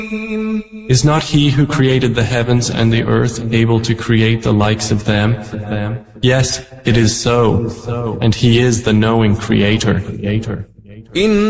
Is not He who created the heavens and the earth able to create the likes of them? Yes, it is so, and He is the knowing Creator.